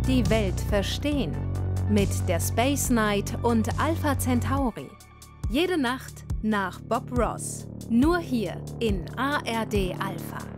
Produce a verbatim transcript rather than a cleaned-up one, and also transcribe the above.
Die Welt verstehen. Mit der Space Night und Alpha Centauri. Jede Nacht nach Bob Ross. Nur hier in A R D Alpha.